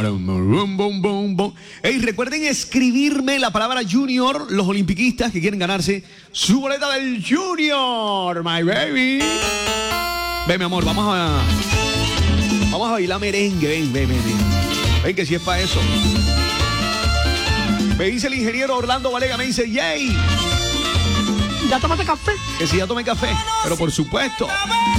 Hey, recuerden escribirme la palabra Junior, los olimpiquistas que quieren ganarse su boleta del Junior, my baby. Ven, mi amor, vamos a bailar merengue, ven. Ven que si es para eso. Me dice el ingeniero Orlando Valega, me dice, yay. ¿Ya tomaste café? Que si ya tomé café, pero por supuesto.